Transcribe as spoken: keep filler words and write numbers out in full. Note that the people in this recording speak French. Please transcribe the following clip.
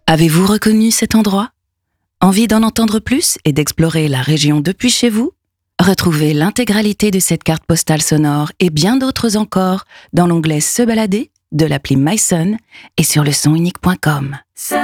Avez-vous reconnu cet endroit ? Envie d'en entendre plus et d'explorer la région depuis chez vous ? Retrouvez l'intégralité de cette carte postale sonore et bien d'autres encore dans l'onglet Se balader de l'appli myson et sur le son unique point com.